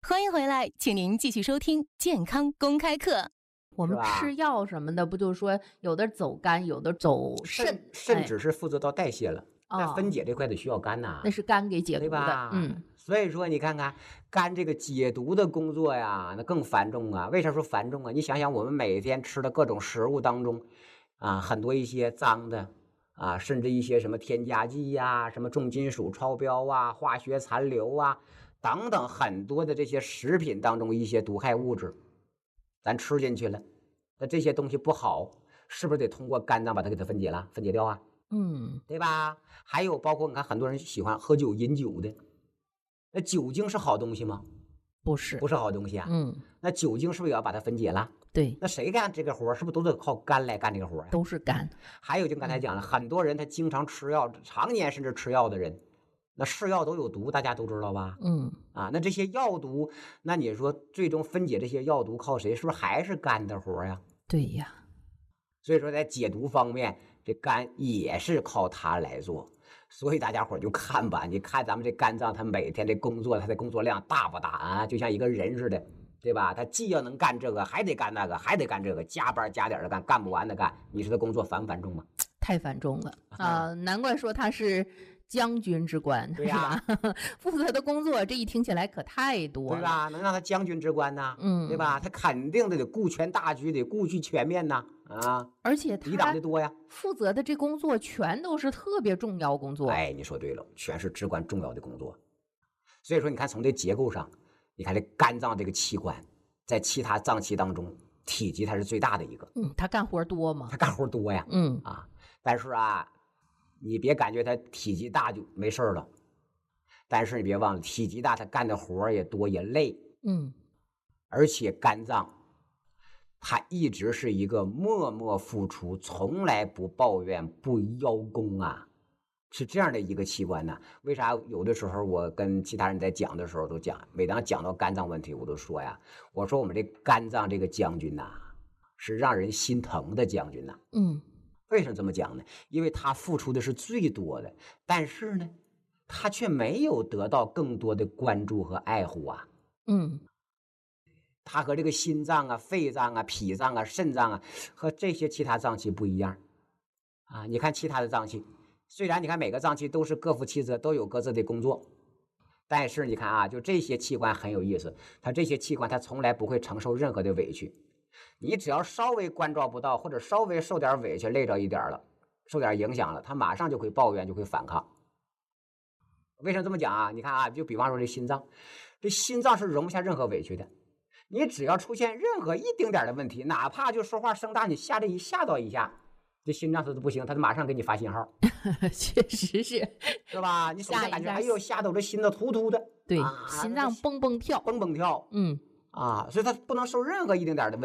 欢迎回来，请您继续收听健康公开课。 我们吃药什么的，不就是说有的走肝，有的走肾， 肾只是负责到代谢了，但分解这块得需要肝呐， 那是肝给解毒的， 对吧？所以说你看看肝这个解毒的工作呀，那更繁重啊。为啥说繁重啊？你想想我们每天吃的各种食物当中啊，很多一些脏的啊，甚至一些什么添加剂呀、什么重金属超标啊、化学残留啊等等，很多的这些食品当中一些毒害物质，咱吃进去了，那这些东西不好，是不是得通过肝脏把它给它分解了，分解掉啊？对吧？还有包括你看很多人喜欢喝酒饮酒的，那酒精是好东西吗？ 不是好东西啊。那酒精是不是也要把它分解了？ 对。 那谁干这个活？是不是都得靠肝来干这个活啊？ 都是肝。 还有就刚才讲了，很多人他经常吃药，常年甚至吃药的人，那是药都有毒，大家都知道吧？那这些药毒，那你说最终分解这些药毒靠谁？是不是还是肝的活呀？ 对呀。 所以说在解毒方面，这肝也是靠它来做。所以大家伙就看吧，你看咱们这肝脏，它每天这工作，它的工作量大不大啊？就像一个人似的，对吧？他既要能干这个，还得干那个，还得干这个，加班加点的干，干不完的干。你说他工作繁不繁重吗？ 太繁重了啊！难怪说他是将军之官， 对呀， 是吧？负责的工作，这一听起来可太多了， 对吧？能让他将军之官呢？对吧？他肯定得顾全大局，得顾及全面呐。 而且他抵挡的多呀， 负责的这工作全都是特别重要工作。 哎，你说对了，全是至关重要的工作。所以说，你看从这结构上，你看这肝脏这个器官，在其他脏器当中，体积它是最大的一个。 他干活多吗？ 他干活多呀。但是啊，你别感觉他体积大就没事了。但是你别忘了，体积大，他干的活也多也累。而且肝脏，它一直是一个默默付出，从来不抱怨、不邀功啊，是这样的一个器官呢。为啥有的时候我跟其他人在讲的时候都讲，每当讲到肝脏问题，我都说呀，我说我们这肝脏这个将军呐，是让人心疼的将军呐。为什么这么讲呢？因为他付出的是最多的，但是呢，他却没有得到更多的关注和爱护啊。它和这个心脏啊、肺脏啊、脾脏啊、肾脏啊，和这些其他脏器不一样啊。你看其他的脏器，虽然你看每个脏器都是各负其责，都有各自的工作，但是你看啊，就这些器官很有意思，它这些器官它从来不会承受任何的委屈。你只要稍微关照不到，或者稍微受点委屈、累着一点了，受点影响了，它马上就会抱怨，就会反抗。为什么这么讲啊？你看啊，就比方说这心脏，这心脏是容不下任何委屈的。你只要出现任何一丁点的问题，哪怕就说话声大，你吓到一下，这心脏它都不行，它就马上给你发信号。 确实是吧？你首先感觉哎呦，吓得我这心都突突的， 对，心脏蹦蹦跳， 蹦蹦跳，所以它不能受任何一丁点的问题。